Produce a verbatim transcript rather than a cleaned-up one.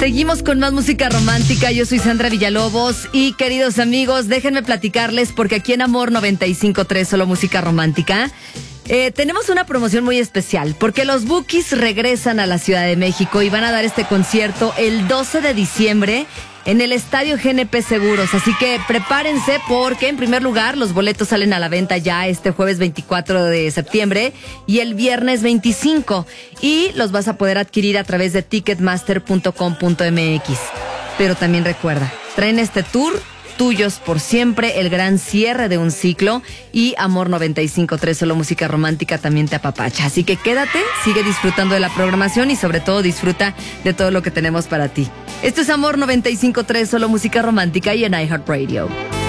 Seguimos con más música romántica. Yo soy Sandra Villalobos y, queridos amigos, déjenme platicarles porque aquí en Amor noventa y cinco punto tres, solo música romántica, eh, tenemos una promoción muy especial porque los Bukis regresan a la Ciudad de México y van a dar este concierto el doce de diciembre en el Estadio G N P Seguros. Así que prepárense porque, en primer lugar, los boletos salen a la venta ya este jueves veinticuatro de septiembre y el viernes veinticinco. Y los vas a poder adquirir a través de ticketmaster punto com punto m x. Pero también recuerda, traen este tour, Tuyos por Siempre, el gran cierre de un ciclo, y Amor noventa y cinco punto tres, solo música romántica, también te apapacha. Así que quédate, sigue disfrutando de la programación y sobre todo disfruta de todo lo que tenemos para ti. Esto es Amor noventa y cinco punto tres, solo música romántica y en iHeartRadio.